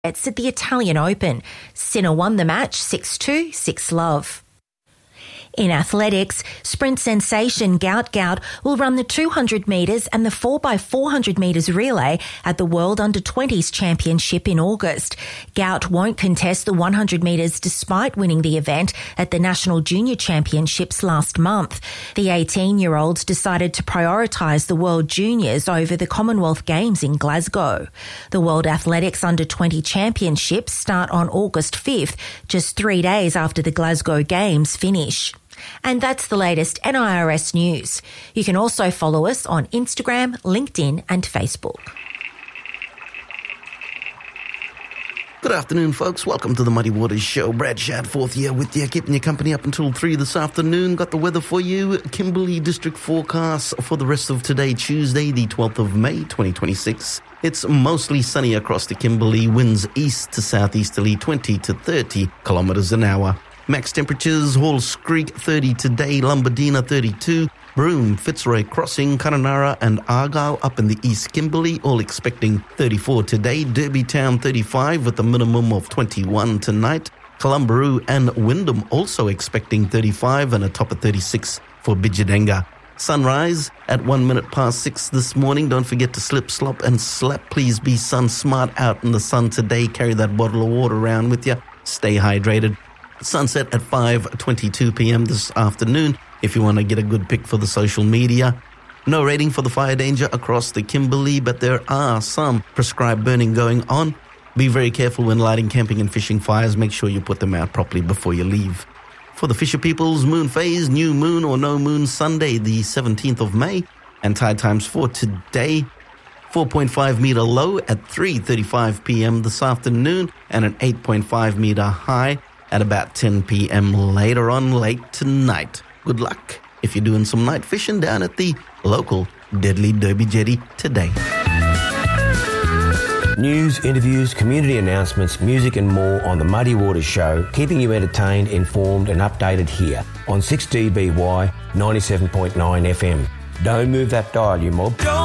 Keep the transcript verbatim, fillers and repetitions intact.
at the Italian Open. Sinner won the match six two, six love. In athletics, sprint sensation Gout Gout will run the two hundred metres and the four by four hundred metres relay at the World under twenties Championship in August. Gout won't contest the one hundred metres despite winning the event at the National Junior Championships last month. The eighteen-year-old decided to prioritise the World Juniors over the Commonwealth Games in Glasgow. The World Athletics under twenty Championships start on August fifth, just three days after the Glasgow Games finish. And that's the latest N I R S news. You can also follow us on Instagram, LinkedIn and Facebook. Good afternoon, folks. Welcome to the Muddy Waters Show. Brad Shadforth here with you, keeping you company up until three this afternoon. Got the weather for you. Kimberley District forecast for the rest of today, Tuesday, the twelfth of May, twenty twenty-six. It's mostly sunny across the Kimberley. Winds east to southeasterly, twenty to thirty kilometres an hour. Max temperatures, Halls Creek thirty today, Lombardina thirty-two, Broome, Fitzroy Crossing, Kununurra and Argyle up in the East Kimberley, all expecting thirty-four today, Derby Town thirty-five with a minimum of twenty-one tonight, Columbaroo and Wyndham also expecting thirty-five and a top of thirty-six for Bijadenga. Sunrise at one minute past six this morning. Don't forget to slip, slop and slap. Please be sun smart out in the sun today. Carry that bottle of water around with you. Stay hydrated. Sunset at five twenty-two p.m. this afternoon if you want to get a good pic for the social media. No rating for the fire danger across the Kimberley, but there are some prescribed burning going on. Be very careful when lighting camping and fishing fires. Make sure you put them out properly before you leave. For the Fisher Peoples, moon phase, new moon or no moon Sunday, the seventeenth of May, and tide times for today. four point five metre low at three thirty-five p.m. this afternoon and an eight point five metre high at about ten p.m. later on late tonight. Good luck if you're doing some night fishing down at the local Deadly Derby Jetty today. News, interviews, community announcements, music and more on The Muddy Waters Show, keeping you entertained, informed and updated here on six D B Y ninety-seven point nine F M. Don't move that dial, you mob.